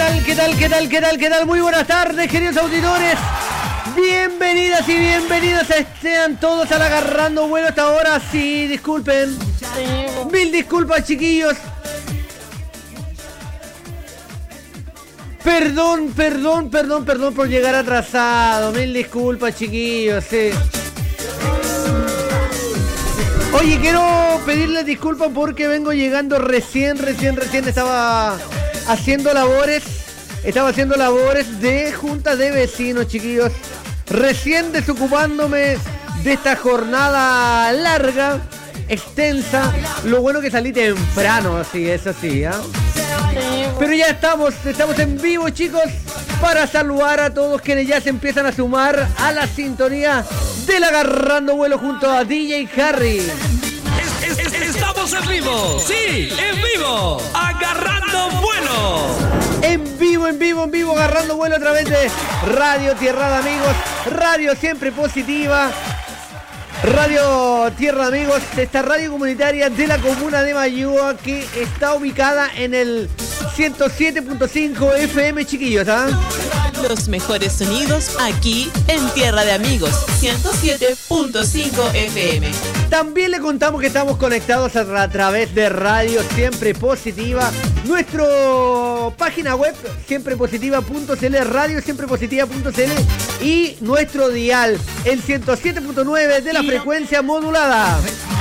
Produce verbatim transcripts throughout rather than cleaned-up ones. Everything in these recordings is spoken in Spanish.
tal, qué tal, qué tal, qué tal, qué tal? Muy buenas tardes, queridos auditores. Bienvenidas y bienvenidos sean todos al Agarrando Vuelo hasta ahora. Sí, disculpen. Mil disculpas, chiquillos. Perdón, perdón, perdón, perdón por llegar atrasado. Mil disculpas, chiquillos, sí. Oye, quiero pedirles disculpas porque vengo llegando recién, recién, recién estaba haciendo labores. Estaba haciendo labores de junta de vecinos, chiquillos. Recién desocupándome de esta jornada larga, extensa. Lo bueno que salí temprano, así, eso sí, ¿eh? Pero ya estamos, estamos en vivo, chicos, para saludar a todos quienes ya se empiezan a sumar a la sintonía del Agarrando Vuelo junto a D J Harry. Es, es, es, estamos en vivo, sí, en vivo, Agarrando Vuelo. En vivo, en vivo, en vivo, Agarrando Vuelo a través de Radio Tierra de Amigos, Radio Siempre Positiva, Radio Tierra de Amigos, esta radio comunitaria de la comuna de Mayoa que está ubicada en el ciento siete punto cinco F M, chiquillos, ¿ah? Los mejores sonidos aquí en Tierra de Amigos, ciento siete punto cinco F M. También le contamos que estamos conectados a, a través de Radio Siempre Positiva, nuestra página web siempre positiva punto c l, radio siempre positiva punto c l y nuestro dial, el ciento siete punto nueve de la frecuencia modulada.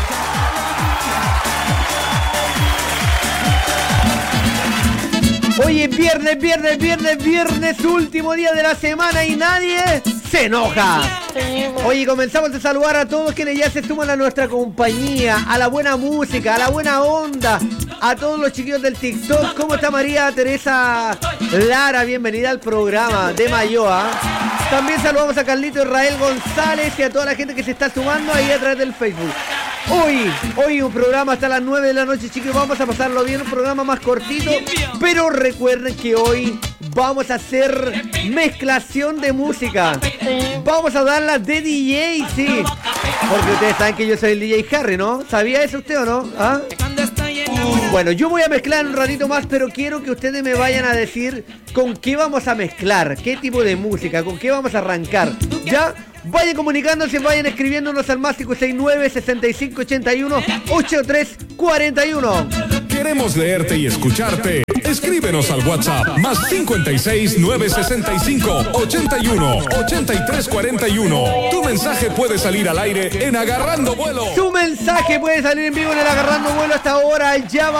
Oye, viernes, viernes, viernes, viernes, último día de la semana y nadie se enoja. Oye, comenzamos a saludar a todos quienes ya se suman a nuestra compañía, a la buena música, a la buena onda, a todos los chiquillos del TikTok. ¿Cómo está María Teresa Lara? Bienvenida al programa de Mayoa. También saludamos a Carlito Israel González y a toda la gente que se está sumando ahí a través del Facebook. Hoy, hoy un programa hasta las nueve de la noche, chicos, vamos a pasarlo bien, un programa más cortito, pero recuerden que hoy vamos a hacer mezclación de música. Vamos a darla de D J, sí, porque ustedes saben que yo soy el D J Harry, ¿no? ¿Sabía eso usted o no? ¿Ah? Bueno, yo voy a mezclar un ratito más, pero quiero que ustedes me vayan a decir con qué vamos a mezclar, qué tipo de música, con qué vamos a arrancar. ¿Ya? Vayan comunicándose, vayan escribiéndonos al más cinco seis nueve, sesenta y cinco ochenta y uno, ochenta y tres cuarenta y uno. Queremos leerte y escucharte. Escríbenos al WhatsApp más cincuenta y seis, novecientos sesenta y cinco, ochenta y uno, ochenta y tres cuarenta y uno. Tu mensaje puede salir al aire en Agarrando Vuelo. Tu mensaje puede salir en vivo en el Agarrando Vuelo hasta ahora. Ya va.